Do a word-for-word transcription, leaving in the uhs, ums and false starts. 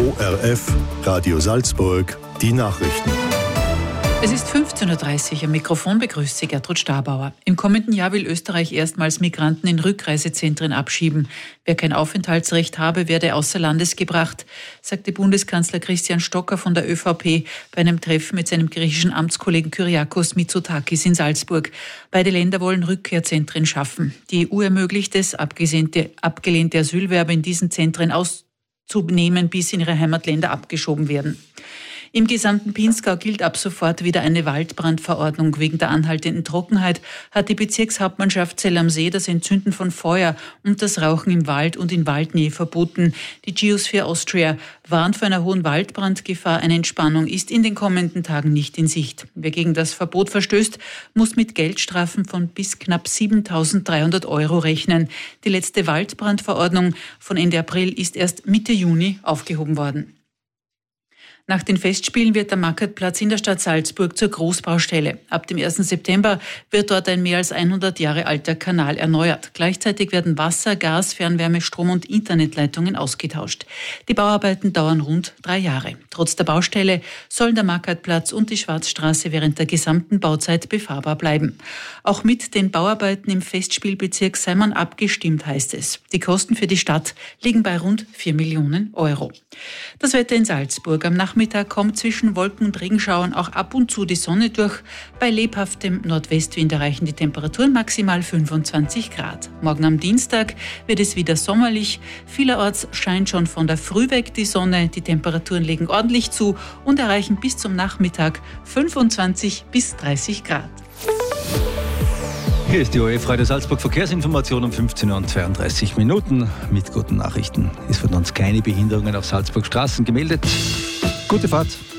O R F, Radio Salzburg, die Nachrichten. Es ist fünfzehn Uhr dreißig, am Mikrofon begrüßt Sie Gertrud Starbauer. Im kommenden Jahr will Österreich erstmals Migranten in Rückreisezentren abschieben. Wer kein Aufenthaltsrecht habe, werde außer Landes gebracht, sagte Bundeskanzler Christian Stocker von der ÖVP bei einem Treffen mit seinem griechischen Amtskollegen Kyriakos Mitsotakis in Salzburg. Beide Länder wollen Rückkehrzentren schaffen. Die E U ermöglicht es, abgelehnte, abgelehnte Asylwerber in diesen Zentren auszunehmen, bis in ihre Heimatländer abgeschoben werden. Im gesamten Pinzgau gilt ab sofort wieder eine Waldbrandverordnung. Wegen der anhaltenden Trockenheit hat die Bezirkshauptmannschaft Zell am See das Entzünden von Feuer und das Rauchen im Wald und in Waldnähe verboten. Die Geosphere Austria warnt vor einer hohen Waldbrandgefahr. Eine Entspannung ist in den kommenden Tagen nicht in Sicht. Wer gegen das Verbot verstößt, muss mit Geldstrafen von bis knapp siebentausenddreihundert Euro rechnen. Die letzte Waldbrandverordnung von Ende April ist erst Mitte Juni aufgehoben worden. Nach den Festspielen wird der Marktplatz in der Stadt Salzburg zur Großbaustelle. Ab dem ersten September wird dort ein mehr als hundert Jahre alter Kanal erneuert. Gleichzeitig werden Wasser, Gas, Fernwärme, Strom und Internetleitungen ausgetauscht. Die Bauarbeiten dauern rund drei Jahre. Trotz der Baustelle sollen der Marktplatz und die Schwarzstraße während der gesamten Bauzeit befahrbar bleiben. Auch mit den Bauarbeiten im Festspielbezirk sei man abgestimmt, heißt es. Die Kosten für die Stadt liegen bei rund vier Millionen Euro. Das Wetter in Salzburg. Am Nachmittag kommt zwischen Wolken und Regenschauern auch ab und zu die Sonne durch. Bei lebhaftem Nordwestwind erreichen die Temperaturen maximal fünfundzwanzig Grad. Morgen am Dienstag wird es wieder sommerlich. Vielerorts scheint schon von der Früh weg die Sonne. Die Temperaturen legen ordentlich zu und erreichen bis zum Nachmittag fünfundzwanzig bis dreißig Grad. Hier ist die O R F Radio Salzburg Verkehrsinformation um fünfzehn Uhr und zweiunddreißig Minuten. Mit guten Nachrichten. Es wurden uns keine Behinderungen auf Salzburg Straßen gemeldet. Gute Fahrt.